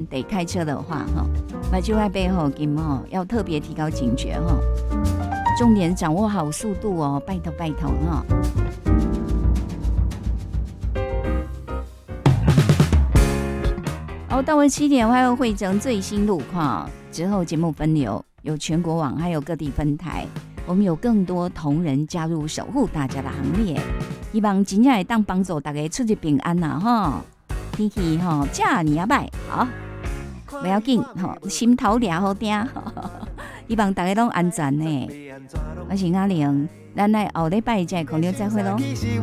得开车的话哈，把就在背后给哈，要特别提高警觉哈。重点掌握好速度哦，拜托拜托哈。好，到了7点，还要汇整最新路况。之后节目分流，有全国网，还有各地分台。我们有更多同仁加入守护大家的行列，希望真正会当帮助大家出入平安呐哈。天气哈，这尔歹，好，不要紧哈，心头抓好定，希望大家拢安全呢。我是阿玲，咱来后礼拜再空中再会喽。